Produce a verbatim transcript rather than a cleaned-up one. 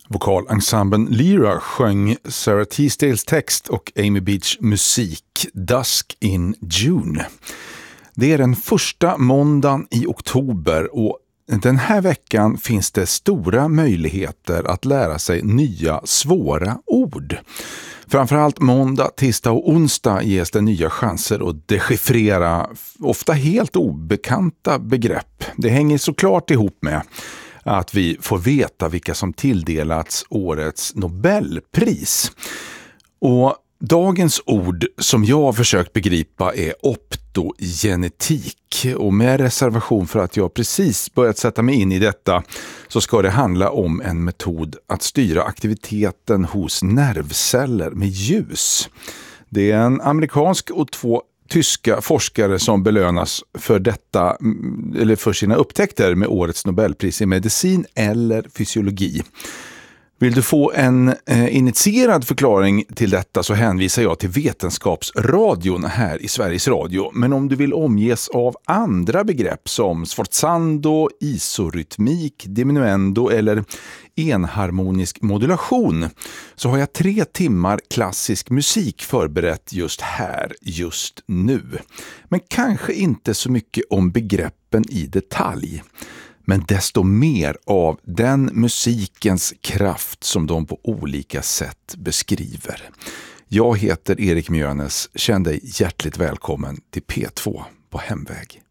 Vokalensemblen Lyra sjöng Sarah Teasdales text och Amy Beach musik Dusk in June. Det är den första måndagen i oktober och den här veckan finns det stora möjligheter att lära sig nya svåra ord. Framförallt måndag, tisdag och onsdag ges det nya chanser att dechiffrera ofta helt obekanta begrepp. Det hänger såklart ihop med att vi får veta vilka som tilldelats årets Nobelpris. Och dagens ord som jag har försökt begripa är optogenetik, och med reservation för att jag precis börjat sätta mig in i detta så ska det handla om en metod att styra aktiviteten hos nervceller med ljus. Det är en amerikansk och två tyska forskare som belönas för detta, eller för sina upptäckter med årets Nobelpris i medicin eller fysiologi. Vill du få en eh, initierad förklaring till detta så hänvisar jag till Vetenskapsradion här i Sveriges Radio. Men om du vill omges av andra begrepp som sforzando, isorytmik, diminuendo eller enharmonisk modulation så har jag tre timmar klassisk musik förberett just här, just nu. Men kanske inte så mycket om begreppen i detalj. Men desto mer av den musikens kraft som de på olika sätt beskriver. Jag heter Erik Mjönes, känn dig hjärtligt välkommen till P två på Hemväg.